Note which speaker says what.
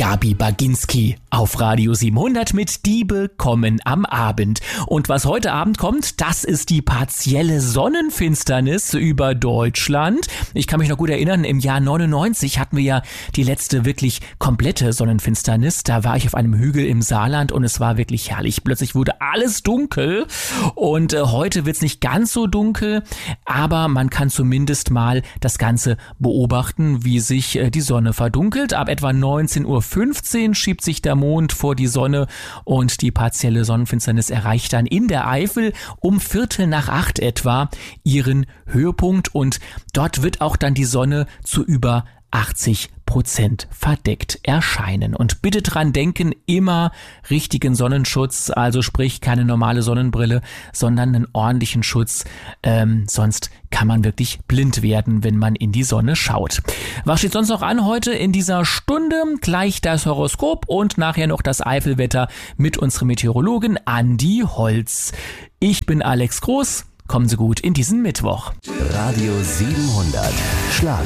Speaker 1: Gabi Baginski auf Radio 700 mit Diebe kommen am Abend. Und was heute Abend kommt, das ist die partielle Sonnenfinsternis über Deutschland. Ich kann mich noch gut erinnern, im Jahr 99 hatten wir ja die letzte wirklich komplette Sonnenfinsternis. Da war ich auf einem Hügel im Saarland und es war wirklich herrlich. Plötzlich wurde alles dunkel und heute wird es nicht ganz so dunkel, aber man kann zumindest mal das Ganze beobachten, wie sich die Sonne verdunkelt. Ab etwa 19:15 Uhr schiebt sich der Mond vor die Sonne und die partielle Sonnenfinsternis erreicht dann in der Eifel um 7:45 etwa ihren Höhepunkt und dort wird auch dann die Sonne zu über 80% verdeckt erscheinen. Und bitte dran denken, immer richtigen Sonnenschutz, also sprich keine normale Sonnenbrille, sondern einen ordentlichen Schutz, sonst kann man wirklich blind werden, wenn man in die Sonne schaut. Was steht sonst noch an heute in dieser Stunde? Gleich das Horoskop und nachher noch das Eifelwetter mit unserem Meteorologen Andi Holz. Ich bin Alex Groß. Kommen Sie gut in diesen Mittwoch.
Speaker 2: Radio 700 Schlager.